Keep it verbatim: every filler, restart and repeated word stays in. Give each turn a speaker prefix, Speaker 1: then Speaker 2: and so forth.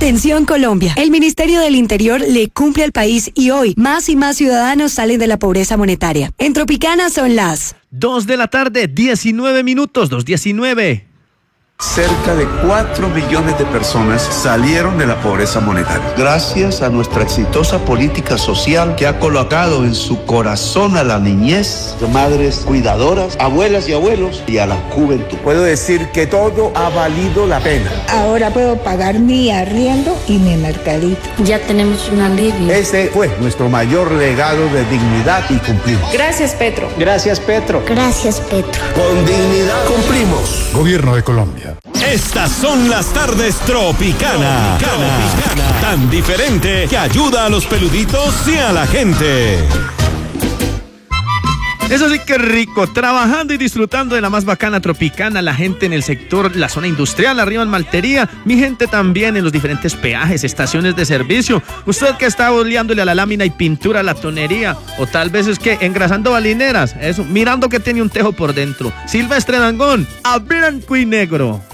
Speaker 1: Atención Colombia, el Ministerio del Interior le cumple al país y hoy más y más ciudadanos salen de la pobreza monetaria. En Tropicana son las
Speaker 2: dos de la tarde, diecinueve minutos, dos diecinueve.
Speaker 3: Cerca de cuatro millones de personas salieron de la pobreza monetaria. Gracias a nuestra exitosa política social que ha colocado en su corazón a la niñez, de madres cuidadoras, abuelas y abuelos y a la juventud. Puedo decir que todo ha valido la pena.
Speaker 4: Ahora puedo pagar mi arriendo y mi mercadito.
Speaker 5: Ya tenemos un alivio.
Speaker 3: Ese fue nuestro mayor legado de dignidad y cumplimos.
Speaker 6: Gracias, Petro.
Speaker 7: Gracias, Petro.
Speaker 5: Gracias, Petro.
Speaker 3: Con dignidad cumplimos.
Speaker 8: Gobierno de Colombia.
Speaker 9: Estas son las tardes Tropicana. Tropicana. Tan diferente que ayuda a los peluditos y a la gente.
Speaker 2: Eso sí que rico, trabajando y disfrutando de la más bacana Tropicana, la gente en el sector, la zona industrial, arriba en Maltería, mi gente también en los diferentes peajes, estaciones de servicio, usted que está boleándole a la lámina y pintura a la tonería, o tal vez es que engrasando balineras, eso, mirando que tiene un tejo por dentro, Silvestre Dangond, a blanco y negro.